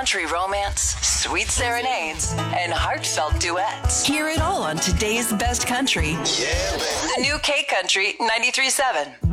country romance, sweet serenades, and heartfelt duets. Hear it all on today's best country. Yeah, baby. The new K Country 93.7.